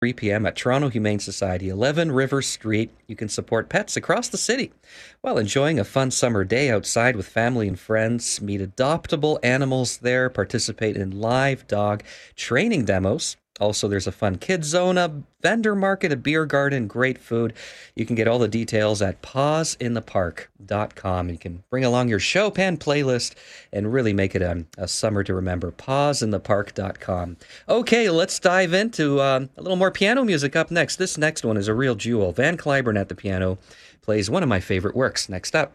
3 p.m. at Toronto Humane Society, 11 River Street. You can support pets across the city while enjoying a fun summer day outside with family and friends. Meet adoptable animals there, participate in live dog training demos. Also, there's a fun kids zone, a vendor market, a beer garden, great food. You can get all the details at pawsinthepark.com. You can bring along your Chopin playlist and really make it a summer to remember. Pawsinthepark.com. Okay, let's dive into a little more piano music up next. This next one is a real jewel. Van Cliburn at the piano plays one of my favorite works. Next up.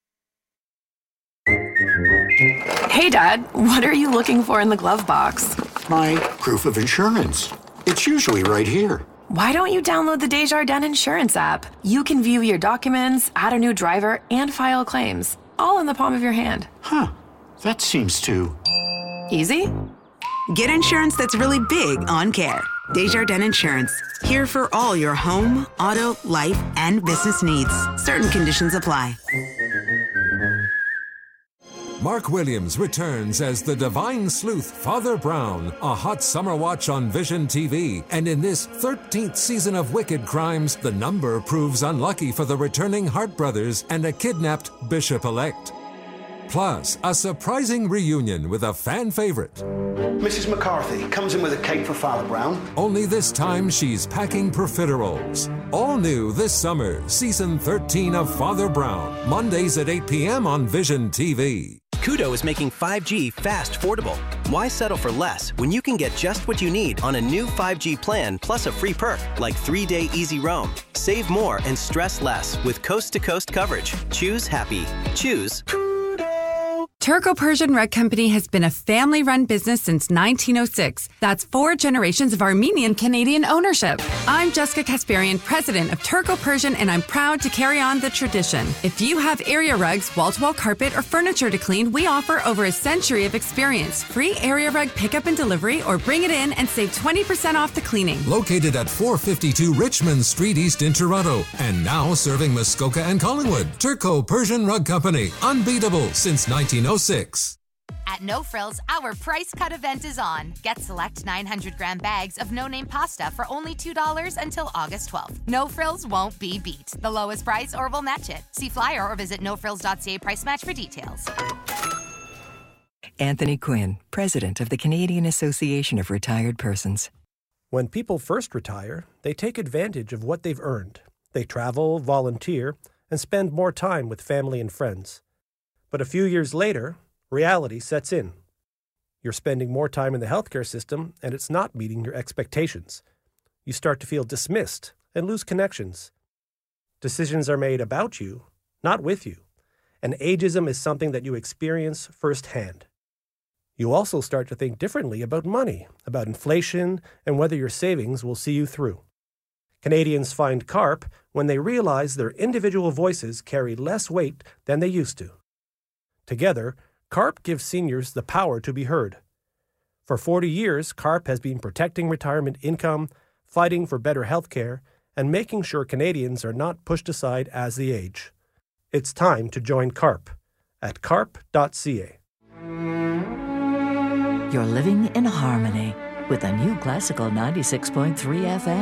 Hey, Dad, what are you looking for in the glove box? My proof of insurance. It's usually right here. Why don't you download the Desjardins Insurance app? You can view your documents, add a new driver, and file claims, all in the palm of your hand. Huh. That seems too... Easy? Get insurance that's really big on care. Desjardins Insurance. Here for all your home, auto, life, and business needs. Certain conditions apply. Mark Williams returns as the divine sleuth Father Brown, a hot summer watch on Vision TV. And in this 13th season of Wicked Crimes, the number proves unlucky for the returning Hart brothers and a kidnapped bishop-elect. Plus, a surprising reunion with a fan favorite. Mrs. McCarthy comes in with a cake for Father Brown. Only this time she's packing profiteroles. All new this summer, season 13 of Father Brown. Mondays at 8 p.m. on Vision TV. Koodo is making 5G fast affordable. Why settle for less when you can get just what you need on a new 5G plan plus a free perk like 3-day easy roam. Save more and stress less with coast-to-coast coverage. Choose happy. Choose Turco-Persian Rug Company has been a family-run business since 1906. That's 4 generations of Armenian-Canadian ownership. I'm Jessica Kasparian, president of Turco-Persian, and I'm proud to carry on the tradition. If you have area rugs, wall-to-wall carpet, or furniture to clean, we offer over a century of experience. Free area rug pickup and delivery, or bring it in and save 20% off the cleaning. Located at 452 Richmond Street East in Toronto, and now serving Muskoka and Collingwood. Turco-Persian Rug Company, unbeatable since 1906. At No Frills, our price cut event is on. Get select 900-gram bags of no-name pasta for only $2 until August 12th. No Frills won't be beat. The lowest price or we'll match it. See flyer or visit nofrills.ca price match for details. Anthony Quinn, president of the Canadian Association of Retired Persons. When people first retire, they take advantage of what they've earned. They travel, volunteer, and spend more time with family and friends. But a few years later, reality sets in. You're spending more time in the healthcare system, and it's not meeting your expectations. You start to feel dismissed and lose connections. Decisions are made about you, not with you. And ageism is something that you experience firsthand. You also start to think differently about money, about inflation, and whether your savings will see you through. Canadians find CARP when they realize their individual voices carry less weight than they used to. Together, CARP gives seniors the power to be heard. For 40 years, CARP has been protecting retirement income, fighting for better health care, and making sure Canadians are not pushed aside as they age. It's time to join CARP at carp.ca. You're living in harmony with a new classical 96.3 FM.